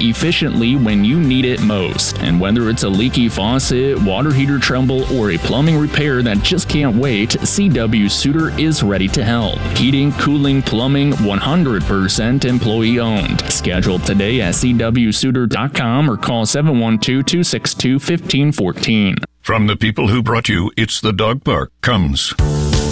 efficiently when you need it most. And whether it's a leaky faucet, water heater trouble, or a plumbing repair that just can't wait, CW Suter is ready to help. Heating, cooling, plumbing, 100% employee owned. Schedule today at cwsuter.com or call 712-262-1514. From the people who brought you It's the Dog Park comes